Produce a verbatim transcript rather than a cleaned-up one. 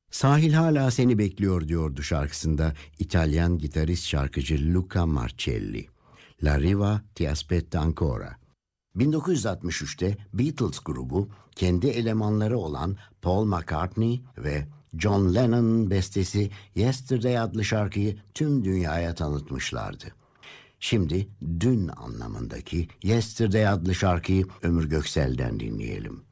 Sahil hala seni bekliyor diyordu şarkısında İtalyan gitarist şarkıcı Luca Marcelli. La riva ti aspetta ancora. bin dokuz yüz altmış üçte Beatles grubu kendi elemanları olan Paul McCartney ve John Lennon'ın bestesi Yesterday adlı şarkıyı tüm dünyaya tanıtmışlardı. Şimdi dün anlamındaki Yesterday adlı şarkıyı Ömür Göksel'den dinleyelim.